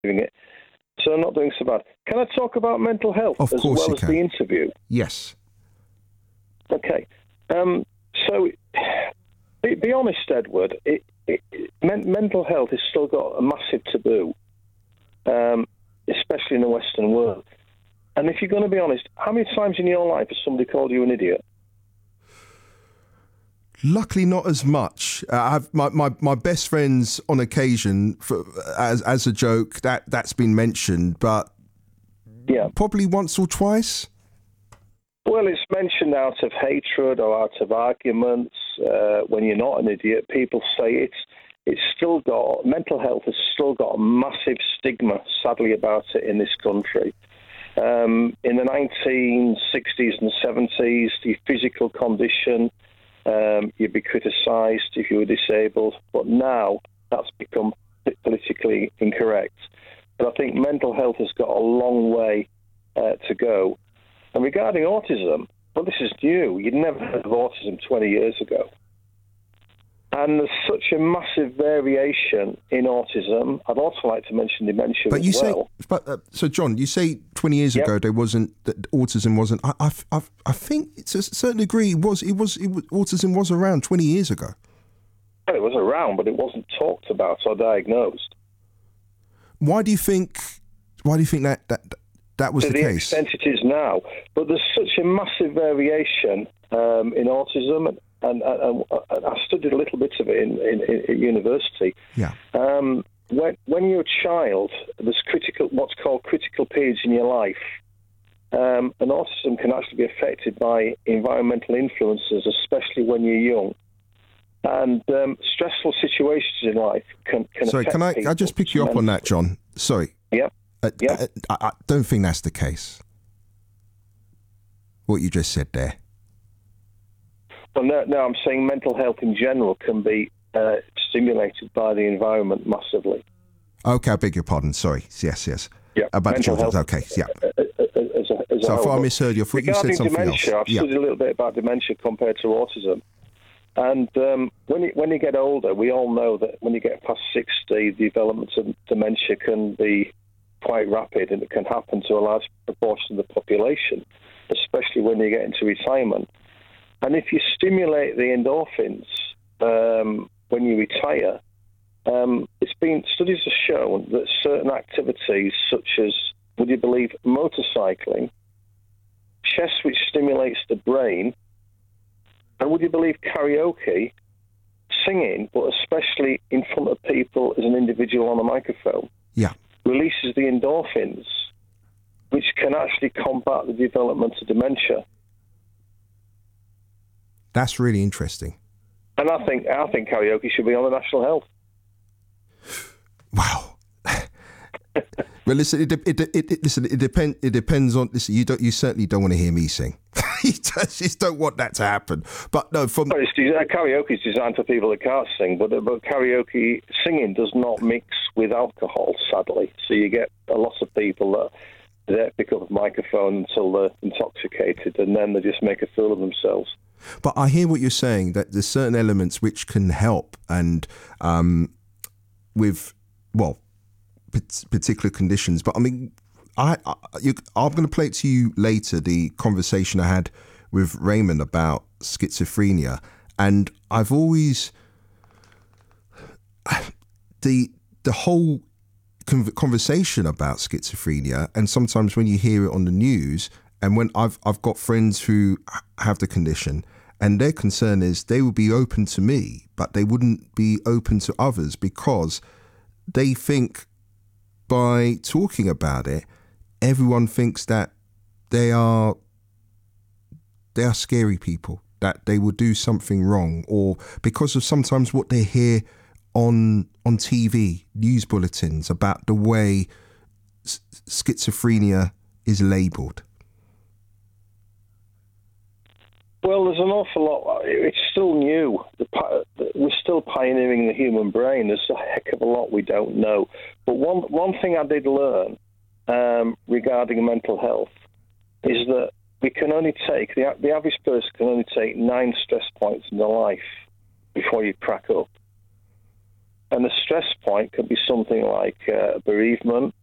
doing it. So I'm not doing so bad. Can I talk about mental health Of as course well you as can. the interview? Yes. Okay. So, be honest, Edward. Mental health has still got a massive taboo, especially in the Western world. And if you're going to be honest, how many times in your life has somebody called you an idiot? Luckily, not as much. I have my best friends on occasion, as a joke, that's been mentioned, but yeah, probably once or twice. Well, it's mentioned out of hatred or out of arguments. When you're not an idiot, people say it's still got, mental health has still got a massive stigma, sadly, about it in this country. In the 1960s and 70s, the physical condition, you'd be criticised if you were disabled, but now that's become politically incorrect. But I think mental health has got a long way to go. And regarding autism, well, this is new. You'd never heard of autism 20 years ago. And there's such a massive variation in autism. I'd also like to mention dementia but as well. So John, you say 20 years ago that autism wasn't. I think to a certain degree autism was around 20 years ago. Well, it was around, but it wasn't talked about or diagnosed. Why do you think that was the case? To the extent it is now. But there's such a massive variation in autism, and I studied a little bit of it in university. Yeah. When you're a child, there's what's called critical periods in your life. And autism can actually be affected by environmental influences, especially when you're young. And stressful situations in life can Sorry, affect can I just pick you up on that, John? Sorry. Yeah. I don't think that's the case. What you just said there. Well, no, I'm saying mental health in general can be stimulated by the environment massively. Okay, I beg your pardon. Sorry. Yes. Yeah. About mental children. health, Okay, yeah. So if I misheard you, I thought you said something dementia, else. I've studied a little bit about dementia compared to autism. And when you get older, we all know that when you get past 60, the development of dementia can be quite rapid, and it can happen to a large proportion of the population, especially when you get into retirement. And if you stimulate the endorphins when you retire, studies have shown that certain activities such as, would you believe, motorcycling, chess, which stimulates the brain, and would you believe karaoke, singing, but especially in front of people as an individual on a microphone, releases the endorphins, which can actually combat the development of dementia. That's really interesting. And I think karaoke should be on the national health. Wow. Well, listen. It depends on. Listen, you certainly don't want to hear me sing. You just don't want that to happen. But no, karaoke is designed for people that can't sing, but karaoke singing does not mix with alcohol, sadly. So you get a lot of people that pick up a microphone until they're intoxicated, and then they just make a fool of themselves. But I hear what you're saying, that there's certain elements which can help, and with particular conditions. But I mean, I'm going to play it to you later, the conversation I had with Raymond about schizophrenia, and I've always the whole conversation about schizophrenia, and sometimes when you hear it on the news, and when I've got friends who have the condition, and their concern is they would be open to me, but they wouldn't be open to others, because they think by talking about it, everyone thinks that they are scary people, that they will do something wrong, or because of sometimes what they hear on TV, news bulletins about the way schizophrenia is labelled. Well, there's an awful lot. It's still new. We're still pioneering the human brain. There's a heck of a lot we don't know. But one thing I did learn regarding mental health is that we can only take, the average person can only take 9 stress points in their life before you crack up. And the stress point could be something like bereavement,